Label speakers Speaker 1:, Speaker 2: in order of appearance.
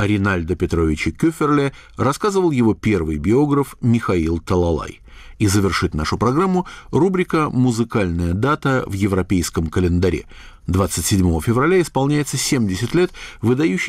Speaker 1: о Ринальдо Петровиче Кюферле рассказывал его первый биограф Михаил Талалай. И завершит нашу программу рубрика «Музыкальная дата в европейском календаре». 27 февраля исполняется 70 лет выдающейся